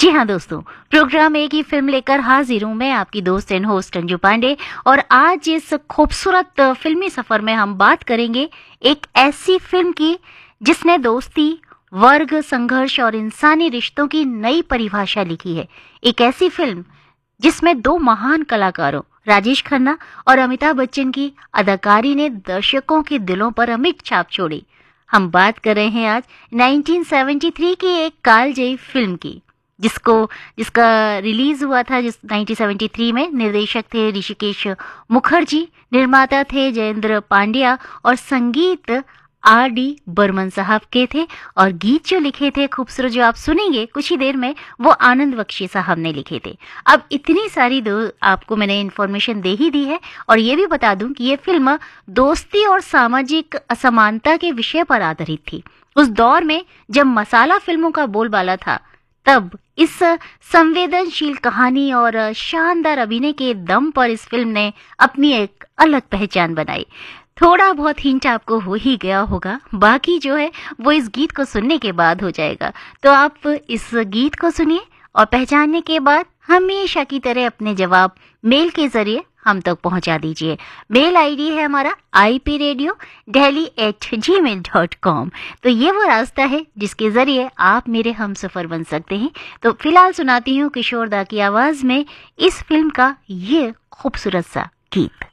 जी हाँ दोस्तों, प्रोग्राम एक ही फिल्म लेकर हाजिर हूँ मैं, आपकी दोस्त एंड होस्ट अंजू पांडे। और आज इस खूबसूरत फिल्मी सफर में हम बात करेंगे एक ऐसी फिल्म की जिसने दोस्ती, वर्ग, संघर्ष और इंसानी रिश्तों की नई परिभाषा लिखी है। एक ऐसी फिल्म जिसमें दो महान कलाकारों राजेश खन्ना और अमिताभ बच्चन की अदाकारी ने दर्शकों के दिलों पर अमिट छाप छोड़ी। हम बात कर रहे हैं आज 1973 की एक कालजयी फिल्म की, जिसका रिलीज हुआ था 1973 में। निर्देशक थे ऋषिकेश मुखर्जी, निर्माता थे जयेंद्र पांड्या और संगीत R.D. बर्मन साहब के थे। और गीत जो लिखे थे खूबसूरत, जो आप सुनेंगे कुछ ही देर में, वो आनंद बख्शी साहब ने लिखे थे। अब इतनी सारी आपको मैंने इन्फॉर्मेशन दे ही दी है, और ये भी बता दूं कि ये फिल्म दोस्ती और सामाजिक असमानता के विषय पर आधारित थी। उस दौर में जब मसाला फिल्मों का बोलबाला था, तब इस संवेदनशील कहानी और शानदार अभिनय के दम पर इस फिल्म ने अपनी एक अलग पहचान बनाई। थोड़ा बहुत हिंट आपको हो ही गया होगा, बाकी जो है वो इस गीत को सुनने के बाद हो जाएगा। तो आप इस गीत को सुनिए और पहचानने के बाद हमेशा की तरह अपने जवाब मेल के जरिए हम तक पहुंचा दीजिए। मेल आईडी है हमारा ipradiodelhi@gmail.com। तो ये वो रास्ता है जिसके जरिए आप मेरे हमसफर बन सकते हैं। तो फिलहाल सुनाती हूँ किशोर दा की आवाज में इस फिल्म का ये खूबसूरत सा गीत।